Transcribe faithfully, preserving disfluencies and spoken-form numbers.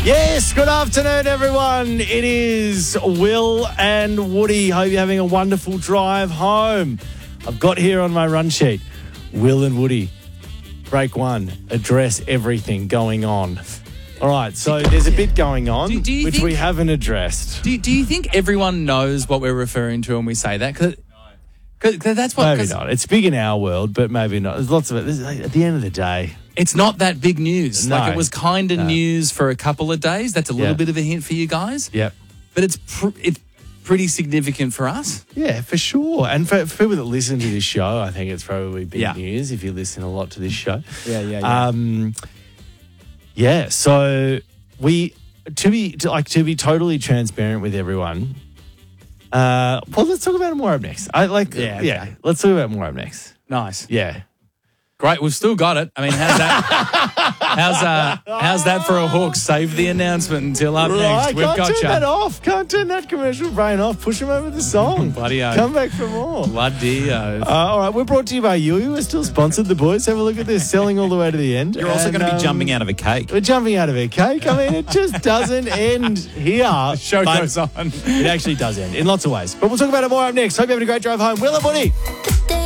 Yes, good afternoon, everyone. It is Will and Woody. Hope you're having a wonderful drive home. I've got here on my run sheet, Will and Woody. Break one, address everything going on. All right, so there's a bit going on, Do- do you which think- we haven't addressed. Do, do you think everyone knows what we're referring to when we say that? Because that's what. Maybe 'cause not. It's big in our world, but maybe not. There's lots of it. This is- At the end of the day, It's not that big news. No. Like it was kind of No. news for a couple of days. That's a little Yeah. bit of a hint for you guys. yep. But it's pr- it's pretty significant for us. Yeah, for sure. And for, for people that listen to this show, I think it's probably big Yeah. news if you listen a lot to this show. Yeah, yeah, yeah. Um, yeah. So we to be to, like to be totally transparent with everyone. Uh, well, let's talk about it more up next. I like. Yeah, Yeah. okay. Let's talk about it more up next. Nice. Yeah. Great. We've still got it. I mean, how's that? how's uh, how's that for a hook? Save the announcement until up next. Right, We've can't got turn that you. off. Can't turn that commercial brain off. Push him over the song. Bloody-o. Come back for more. Bloody oath. Uh, all right, we're brought to you by Yui. We're still sponsored, the boys. Have a look at this, selling all the way to the end. You're also And, going to be um, jumping out of a cake. We're jumping out of a cake. I mean, it just doesn't end here. Show But goes on. It actually does end in lots of ways. But we'll talk about it more up next. Hope you're having a great drive home. Will and Woody.